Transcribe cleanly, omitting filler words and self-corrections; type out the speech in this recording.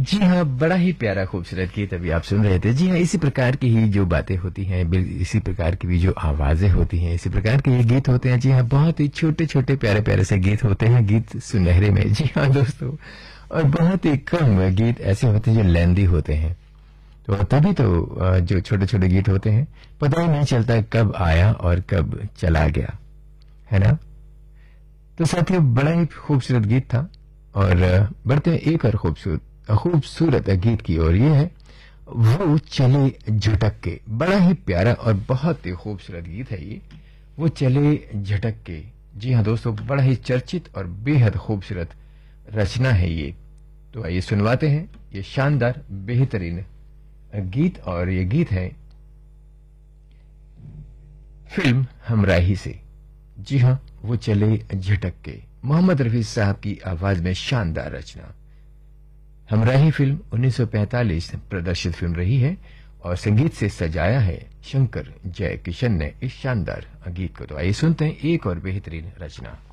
जी हाँ, बड़ा ही प्यारा खूबसूरत गीत अभी आप सुन रहे थे। जी हाँ, इसी प्रकार की ही जो बातें होती हैं, इसी प्रकार की भी जो आवाजें होती हैं, इसी प्रकार के ये गीत होते हैं। जी हाँ, बहुत ही छोटे छोटे प्यारे प्यारे से गीत होते हैं, गीत सुनहरे में। जी हाँ दोस्तों, और बहुत ही कम गीत ऐसे होते हैं जो लेंदी होते हैं। तो तभी तो जो छोटे छोटे गीत होते हैं, पता ही नहीं चलता कब आया और कब चला गया, है ना। तो साथियों, बड़ा ही खूबसूरत गीत था। और बढ़ते हैं एक और खूबसूरत गीत की ओर। ये है वो चले झटक के। बड़ा ही प्यारा और बहुत ही खूबसूरत गीत है ये, वो चले झटक के। जी हाँ दोस्तों, बड़ा ही चर्चित और बेहद खूबसूरत रचना है ये। तो आइए सुनवाते हैं ये शानदार बेहतरीन गीत। और ये गीत है फिल्म हमराही से। जी हाँ, वो चले झटक के, मोहम्मद रफी साहब की आवाज में शानदार रचना। हमराही फिल्म 1945 प्रदर्शित फिल्म रही है और संगीत से सजाया है शंकर जय किशन ने इस शानदार गीत को। तो आइए सुनते हैं एक और बेहतरीन रचना।